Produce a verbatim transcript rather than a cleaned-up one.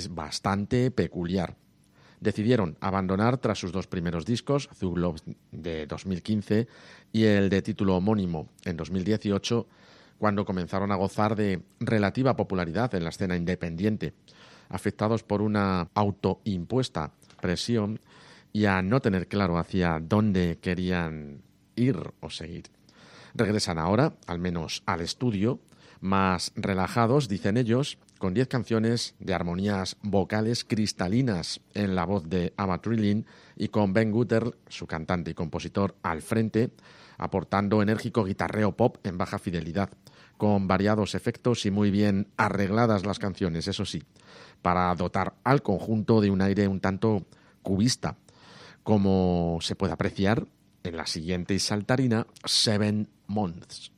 es bastante peculiar. Decidieron abandonar tras sus dos primeros discos, Thug Love de dos mil quince y el de título homónimo en dos mil dieciocho, cuando comenzaron a gozar de relativa popularidad en la escena independiente, afectados por una autoimpuesta presión y a no tener claro hacia dónde querían ir o seguir. Regresan ahora, al menos al estudio, más relajados, dicen ellos, con diez canciones de armonías vocales cristalinas en la voz de Ava Trilling y con Ben Guter, su cantante y compositor, al frente, aportando enérgico guitarreo pop en baja fidelidad, con variados efectos y muy bien arregladas las canciones, eso sí, para dotar al conjunto de un aire un tanto cubista, como se puede apreciar en la siguiente saltarina, Seven Months.